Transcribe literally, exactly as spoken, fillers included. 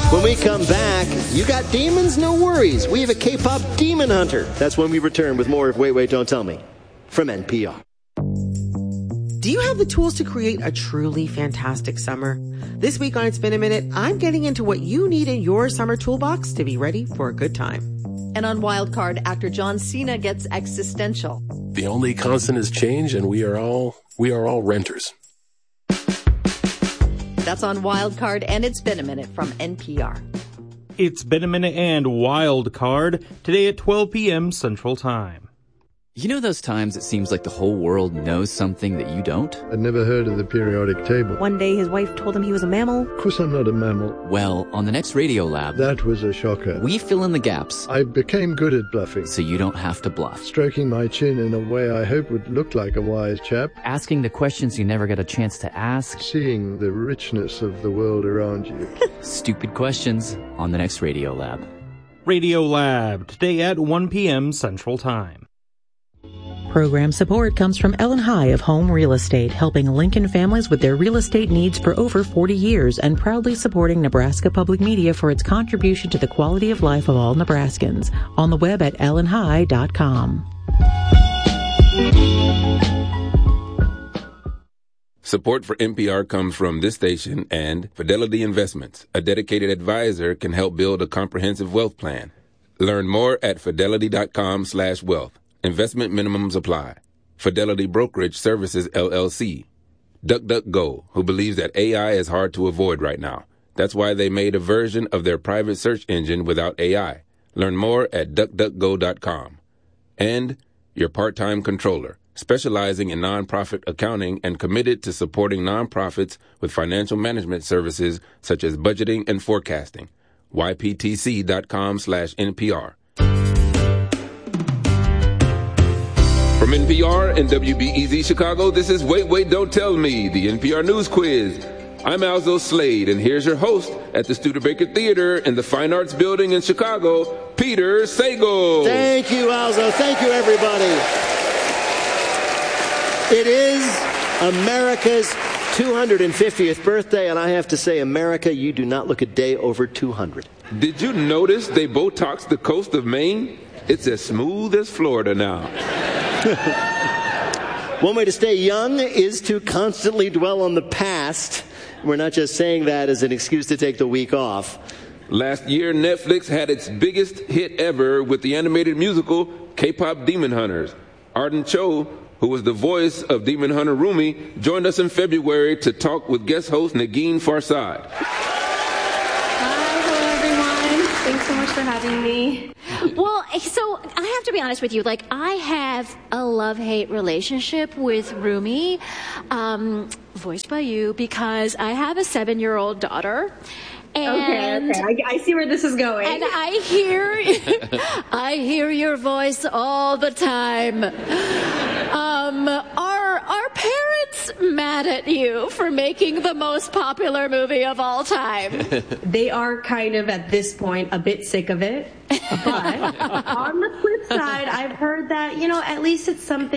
When we come back, you got demons? No worries. We have a K-pop demon hunter. That's when we return with more of Wait, Wait, Don't Tell Me from N P R. Do you have the tools to create a truly fantastic summer? This week on It's Been a Minute, I'm getting into what you need in your summer toolbox to be ready for a good time. And on Wildcard, actor John Cena gets existential. The only constant is change, and we are all we are all renters. That's on Wildcard, and It's Been a Minute from N P R. It's Been a Minute and Wildcard, today at twelve p.m. Central Time. You know those times it seems like the whole world knows something that you don't? I'd never heard of the periodic table. One day his wife told him he was a mammal. Of course I'm not a mammal. Well, on the next Radio Lab, that was a shocker. We fill in the gaps. I became good at bluffing. So you don't have to bluff. Stroking my chin in a way I hope would look like a wise chap. Asking the questions you never get a chance to ask. Seeing the richness of the world around you. Stupid questions on the next Radio Lab. Radio Lab, today at one p.m. Central Time. Program support comes from Ellen High of Home Real Estate, helping Lincoln families with their real estate needs for over forty years and proudly supporting Nebraska Public Media for its contribution to the quality of life of all Nebraskans. On the web at ellen high dot com. Support for N P R comes from this station and Fidelity Investments. A dedicated advisor can help build a comprehensive wealth plan. Learn more at fidelity.com slash wealth. Investment minimums apply. Fidelity Brokerage Services, L L C. DuckDuckGo, who believes that A I is hard to avoid right now. That's why they made a version of their private search engine without A I. Learn more at duck duck go dot com. And your part-time controller, specializing in nonprofit accounting and committed to supporting nonprofits with financial management services such as budgeting and forecasting. Y P T C dot com slash N P R. From N P R and W B E Z Chicago, this is Wait, Wait, Don't Tell Me, the N P R News Quiz. I'm Alzo Slade, and here's your host at the Studebaker Theater in the Fine Arts Building in Chicago, Peter Sagal. Thank you, Alzo. Thank you, everybody. It is America's two hundred fiftieth birthday, and I have to say, America, you do not look a day over two hundred. Did you notice they Botoxed the coast of Maine? It's as smooth as Florida now. One way to stay young is to constantly dwell on the past. We're not just saying that as an excuse to take the week off. Last year, Netflix had its biggest hit ever with the animated musical K-pop Demon Hunters. Arden Cho, who was the voice of Demon Hunter Rumi, joined us in February to talk with guest host Negin Farsad. Hi, hello everyone. Thanks so much for having me. Well, so I have to be honest with you. Like, I have a love-hate relationship with Rumi, um, voiced by you, because I have a seven-year-old daughter. And, okay, okay. I, I see where this is going. And I hear, I hear your voice all the time. Um, are are parents mad at you for making the most popular movie of all time? They are kind of at this point a bit sick of it. But on the flip side, I've heard that, you know, at least it's something